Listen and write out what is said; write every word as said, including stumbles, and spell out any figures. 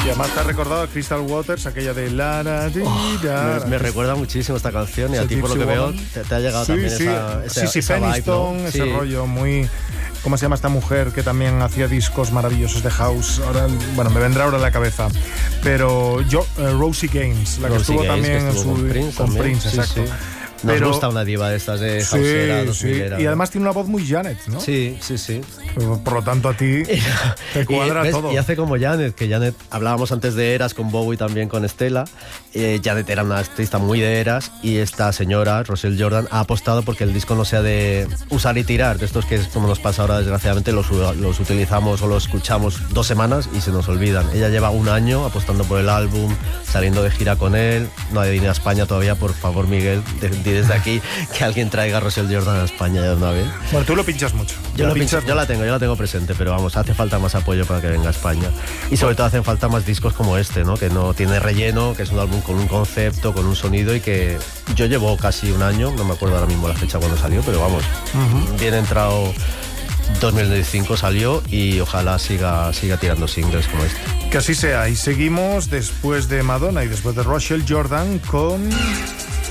Y además te ha recordado a Crystal Waters, aquella de la, la, di, oh, la, me, me recuerda muchísimo esta canción, y a ti por lo que veo te, te ha llegado sí, también sí. esa, esa, sí, sí, esa vibe, Peniston, ¿no? ese Sí. rollo muy... ¿Cómo se llama esta mujer que también hacía discos maravillosos de house? Ahora, bueno, me vendrá ahora a la cabeza. Pero yo, uh, Rosie Gaines, la que Rosie estuvo Gaines, también que en estuvo su... con Prince, con también. Prince, Sí, exacto. sí. Nos Pero, gusta una diva de estas de sí, houseera, dos sí. milera. Y además tiene una voz muy Janet, ¿no? Sí, sí, sí. Por lo tanto, a ti te cuadra y, ¿ves? todo. Y hace como Janet, que Janet, hablábamos antes de Eras con Bowie, también con Estela. Eh, Janet era una artista muy de Eras, y esta señora, Rochelle Jordan, ha apostado porque el disco no sea de usar y tirar, de estos que es como nos pasa ahora, desgraciadamente, los, los utilizamos o los escuchamos dos semanas y se nos olvidan. Ella lleva un año apostando por el álbum, saliendo de gira con él. No hay venido a España todavía, por favor, Miguel, de, de desde aquí que alguien traiga a Rochelle Jordan a España ya de una vez. Bueno, tú lo pinchas mucho. Yo, lo lo pinchas pincho, yo la tengo, yo la tengo presente, pero vamos, hace falta más apoyo para que venga a España. Y sobre todo hacen falta más discos como este, ¿no? Que no tiene relleno, que es un álbum con un concepto, con un sonido, y que yo llevo casi un año, no me acuerdo ahora mismo la fecha cuando salió, pero vamos, uh-huh. bien entrado dos mil veinticinco salió, y ojalá siga, siga tirando singles como este. Que así sea. Y seguimos después de Madonna y después de Rochelle Jordan con...